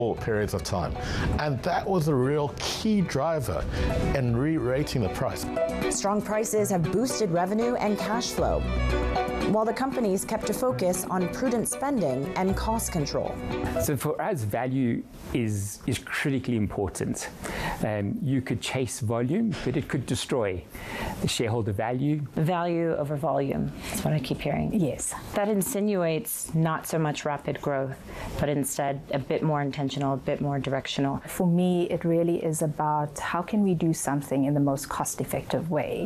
periods of time. And that was a real key driver in re-rating the price. Strong prices have boosted revenue and cash flow, while the companies kept a focus on prudent spending and cost control. So for us, value is critically important. You could chase volume, but it could destroy the shareholder value. Value over volume, that's what I keep hearing. Yes. That insinuates not so much rapid growth, but instead a bit more intentional, a bit more directional. For me, it really is about how can we do something in the most cost-effective way?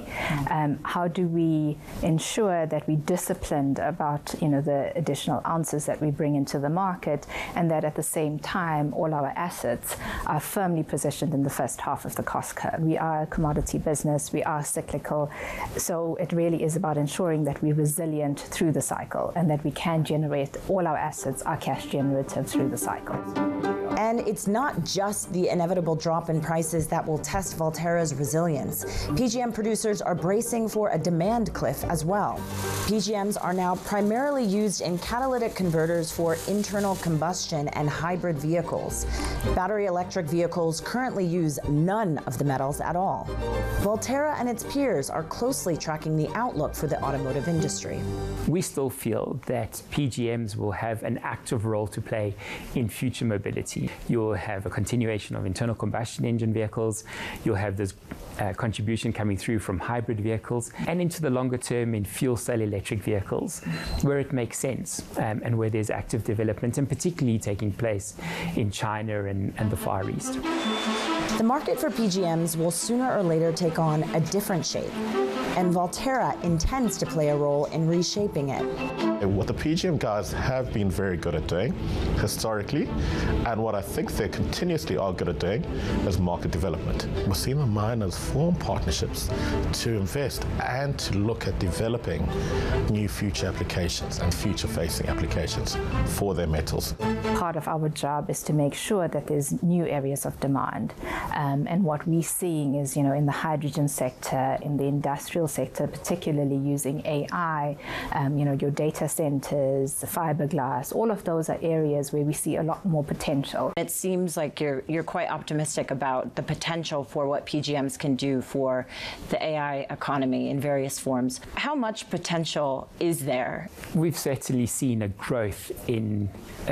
How do we ensure that we disciplined about the additional ounces that we bring into the market, and that at the same time all our assets are firmly positioned in the first half of the cost curve. We are a commodity business, we are cyclical, so it really is about ensuring that we're resilient through the cycle and that we can generate all our assets are cash generative through the cycle. And it's not just the inevitable drop in prices that will test Valterra's resilience. PGM producers are bracing for a demand cliff as well. PGMs are now primarily used in catalytic converters for internal combustion and hybrid vehicles. Battery electric vehicles currently use none of the metals at all. Valterra and its peers are closely tracking the outlook for the automotive industry. We still feel that PGMs will have an active role to play in future mobility. You'll have a continuation of internal combustion engine vehicles. You'll have this contribution coming through from hybrid vehicles, and into the longer term in fuel cell electric vehicles, where it makes sense and where there's active development, and particularly taking place in China and the Far East. The market for PGMs will sooner or later take on a different shape, and Valterra intends to play a role in reshaping it. What the PGM guys have been very good at doing historically, and what I think they continuously are good at doing, is market development. We're seeing the miners form partnerships to invest and to look at developing new future applications and future-facing applications for their metals. Part of our job is to make sure that there's new areas of demand. And what we're seeing is, in the hydrogen sector, in the industrial sector, particularly using AI, your data centers, fiberglass, all of those are areas where we see a lot more potential. It seems like you're quite optimistic about the potential for what PGMs can do for the AI economy in various forms. How much potential is there? We've certainly seen a growth in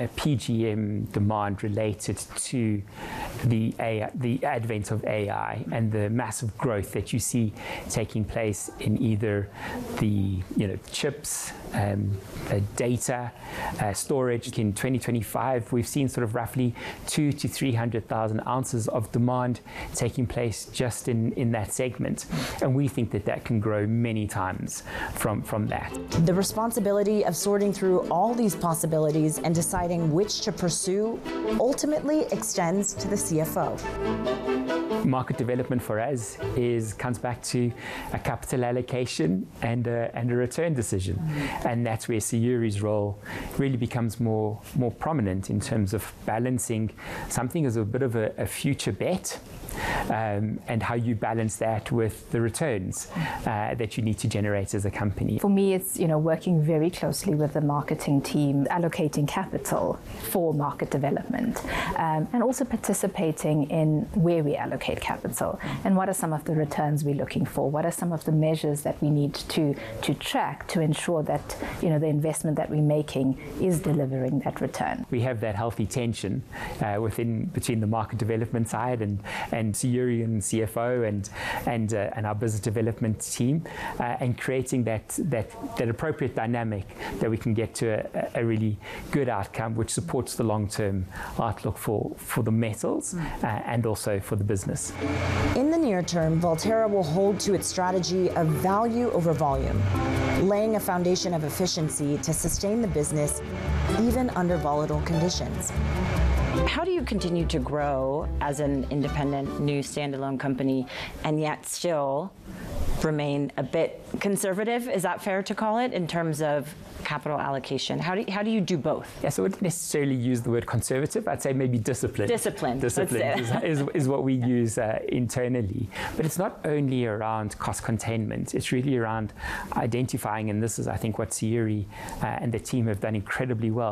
PGM demand related to the advent of AI and the massive growth that you see taking place in either the chips, data, storage. In 2025, we've seen sort of roughly 200,000 to 300,000 ounces of demand taking place just in that segment. And we think that can grow many times from that. The responsibility of sorting through all these possibilities and deciding which to pursue ultimately extends to the CFO. Market development for us comes back to a capital allocation and a return decision. And that's where Sayuri's role really becomes more prominent in terms of balancing something as a bit of a future bet, and how you balance that with the returns that you need to generate as a company. For me, it's working very closely with the marketing team, allocating capital for market development, and also participating in where we allocate capital and what are some of the returns we're looking for, what are some of the measures that we need to track to ensure that the investment that we're making is delivering that return. We have that healthy tension between the market development side and Sayuri and CFO and our business development team, and creating that appropriate dynamic that we can get to a really good outcome which supports the long-term outlook for the metals and also for the business. In the near term, Valterra will hold to its strategy of value over volume, laying a foundation of efficiency to sustain the business even under volatile conditions. How do you continue to grow as an independent, new standalone company and yet still remain a bit conservative? Is that fair to call it in terms of capital allocation? How do you do both? Yeah, so I wouldn't necessarily use the word conservative. I'd say maybe disciplined. Disciplined is what we use internally. But it's not only around cost containment. It's really around identifying, and this is, I think, what Sayuri and the team have done incredibly well,